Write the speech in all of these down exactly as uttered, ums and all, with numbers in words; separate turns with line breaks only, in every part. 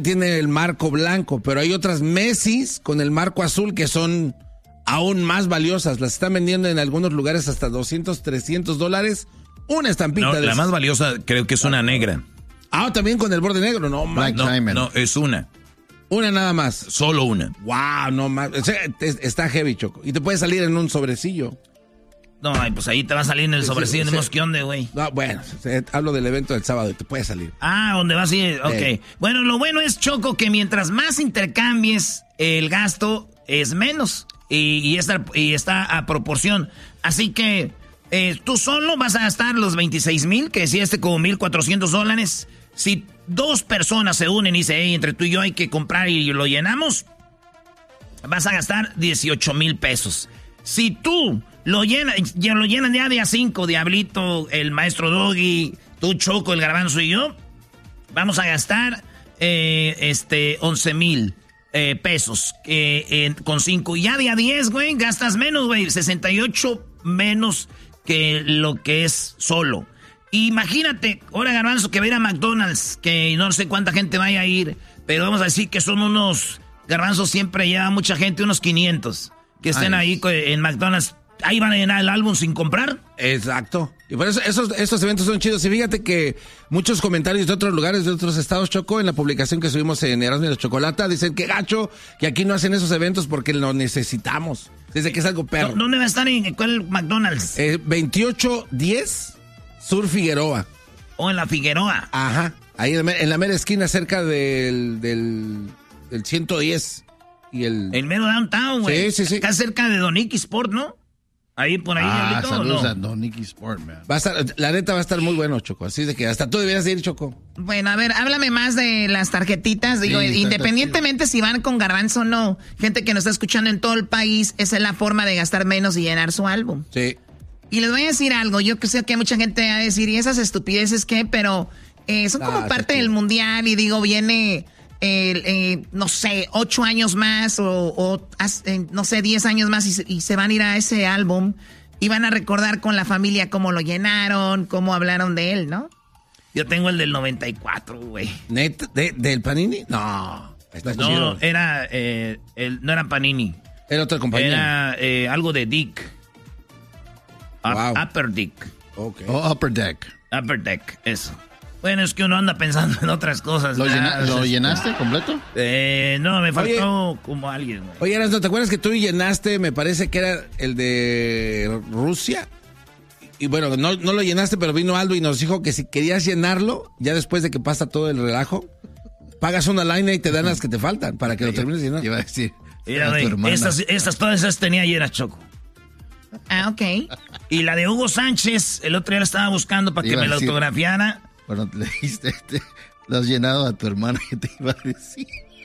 tiene el marco blanco, pero hay otras Messis con el marco azul que son aún más valiosas. Las están vendiendo en algunos lugares hasta doscientos, trescientos dólares. Una estampita.
No,
de
la
esas.
más valiosa creo que es una negra.
Ah, también con el borde negro, no, man.
No, no, es una.
Una nada más.
Solo una.
Wow, no más. O sea, está heavy, Choco. Y te puede salir en un sobrecillo.
No, pues ahí te va a salir en el sobrecillo. Sí, sí, sí. ¿Qué onda, güey?
No, bueno, hablo del evento del sábado y te puede salir.
Ah, donde vas a ir. Ok. Eh. Bueno, lo bueno es, Choco, que mientras más intercambies, el gasto es menos. Y, y, está, y está a proporción. Así que eh, tú solo vas a gastar los veintiséis mil, que decía este como mil cuatrocientos dólares. Si dos personas se unen y dicen, hey, entre tú y yo hay que comprar y lo llenamos, vas a gastar dieciocho mil pesos. Si tú lo llenas, ya lo llenan ya de a cinco, Diablito, el maestro Doggy, tú, Choco, el Garbanzo y yo, vamos a gastar eh, este once mil eh, pesos eh, eh, con cinco. Y ya de a diez, güey, gastas menos, güey, sesenta y ocho menos que lo que es solo. Imagínate, ahora Garbanzo, que va a ir a McDonald's, que no sé cuánta gente vaya a ir, pero vamos a decir que son unos, Garbanzo siempre lleva mucha gente, unos quinientos, que estén Ay, ahí en McDonald's. Ahí van a llenar el álbum sin comprar.
Exacto. Y por eso esos, estos eventos son chidos. Y fíjate que muchos comentarios de otros lugares, de otros estados, Choco, en la publicación que subimos en Erasmo y la Chocolata, dicen que gacho, que aquí no hacen esos eventos porque lo necesitamos. Dice que es algo perro.
¿Dónde va a estar? ¿En cuál McDonald's?
Eh, veintiocho diez Sur Figueroa.
¿O oh, en la Figueroa?
Ajá. Ahí en la, en la mera esquina, cerca del, del, del ciento diez. Y el...
el mero downtown, güey.
Sí, sí, sí.
Acá cerca de Don Nicky Sport, ¿no? Ahí, por ahí.
Ah, saludos
¿no?
a Don Nicky Sport, man.
Va a estar, la neta va a estar muy bueno, Choco. Así de que hasta tú deberías ir, Choco.
Bueno, a ver, háblame más de las tarjetitas. Digo, sí, independientemente si van con Garbanzo o no, gente que nos está escuchando en todo el país, esa es la forma de gastar menos y llenar su álbum.
Sí.
Y les voy a decir algo. Yo sé que mucha gente va a decir, ¿y esas estupideces qué? Pero eh, son como ah, parte del mundial y digo, viene... Eh, eh, no sé, ocho años más o, o eh, no sé, diez años más y se, y se van a ir a ese álbum y van a recordar con la familia cómo lo llenaron, cómo hablaron de él, ¿no?
Yo tengo el del noventa y cuatro, güey.
¿Neta? ¿De, ¿Del Panini? No.
Está no, chido. era, eh, el, no era Panini.
Era otra compañía.
Era eh, algo de Dick.
Wow.
Up, Upper Dick.
Okay.
Oh, Upper Deck.
Upper Deck, eso. Bueno, es que uno anda pensando en otras cosas.
¿Lo,
llena,
¿lo llenaste completo?
Eh, no, me faltó
oye,
como alguien. Güey.
Oye, Erasmo, ¿te acuerdas que tú llenaste, me parece que era el de Rusia? Y bueno, no, no lo llenaste, pero vino Aldo y nos dijo que si querías llenarlo, ya después de que pasa todo el relajo, pagas una línea y te dan las que te faltan para que lo termines llenando.
Iba a decir.
Mira, güey, estas, estas, todas esas tenía ayer, Choco.
Ah, ok.
Y la de Hugo Sánchez, el otro día la estaba buscando para que me la autografiara.
Bueno, le dijiste, te, lo has llenado a tu hermana, que te iba a decir.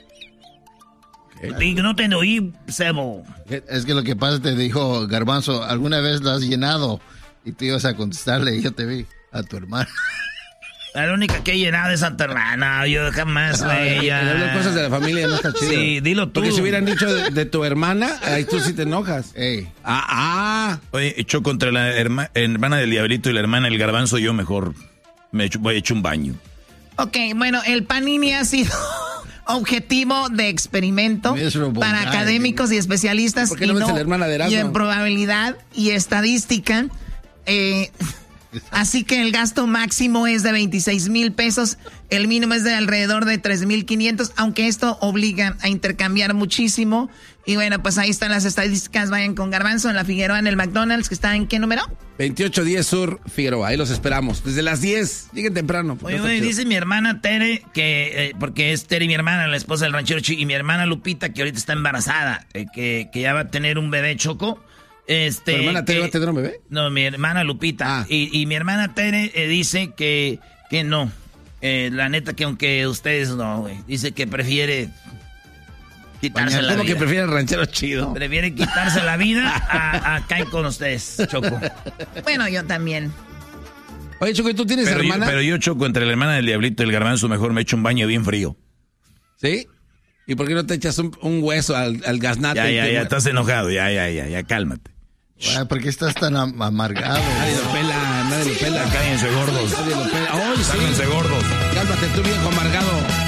¿Qué? No te oí, Sebo.
Es que lo que pasa, te dijo Garbanzo, ¿alguna vez lo has llenado? Y tú ibas a contestarle y yo te vi a tu hermana.
La única que he llenado es a tu hermana, yo jamás, güey.
Hablar cosas de la familia no está chido.
Sí, dilo tú.
Porque si hubieran dicho de, de tu hermana, ahí tú sí te enojas.
Ey.
Ah, ah.
Oye, echó contra la herma, hermana del Diablito y la hermana del Garbanzo, yo mejor... Me echo, voy a echar un baño.
Ok, bueno, el Panini ha sido objetivo de experimento para guy, académicos y especialistas.
¿Por qué no,
y,
ves
no
a la hermana de Erasmo?
Y en probabilidad y estadística. Eh, así que el gasto máximo es de veintiséis mil pesos. El mínimo es de alrededor de tres mil quinientos, aunque esto obliga a intercambiar muchísimo. Y bueno, pues ahí están las estadísticas. Vayan con Garbanzo en la Figueroa, en el McDonald's, que está en ¿qué número?
veintiocho diez Sur Figueroa, ahí los esperamos. Desde las diez, lleguen temprano.
Oye, güey, dice mi hermana Tere, que eh, porque es Tere mi hermana, la esposa del ranchero Chi, y mi hermana Lupita, que ahorita está embarazada, eh, que, que ya va a tener un bebé, Choco. Este,
¿Tu hermana Tere
que,
va a tener un bebé?
No, mi hermana Lupita.
Ah.
Y, y mi hermana Tere eh, dice que, que no. Eh, la neta que aunque ustedes no, güey. Dice que prefiere... quitarse la
¿Cómo
vida.
que prefiere el ranchero chido?
Prefiere quitarse la vida a, a caer con ustedes, Choco.
Bueno, yo también.
Oye, Choco, ¿y tú tienes
pero
hermana?
Yo, pero yo, Choco, entre la hermana del Diablito y el Garbanzo, mejor me echo un baño bien frío.
¿Sí? ¿Y por qué no te echas un, un hueso al, al gaznate?
Ya, ya, ya, estás enojado, ya, ya, ya, ya, cálmate.
Ay, ¿por qué estás tan am amargado?
Nadie lo pela, nadie lo pela.
Cállense gordos.
Nadie lo pela. ¡Oh, sí!
Cálmense gordos.
Cálmate tú, viejo amargado.